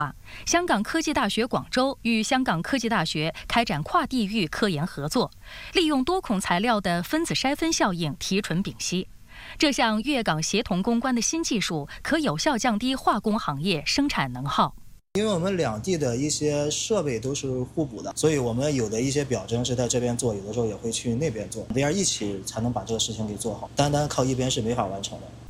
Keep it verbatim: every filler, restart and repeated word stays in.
香港科技大学广州与香港科技大学开展跨地域科研合作，利用多孔材料的分子筛分效应提纯丙烯。这项粤港协同攻关的新技术，可有效降低化工行业生产能耗。 因为我们两地的一些设备都是互补的，所以我们有的一些表征是在这边做，有的时候也会去那边做，这样一起才能把这个事情给做好。单单靠一边是没法完成的。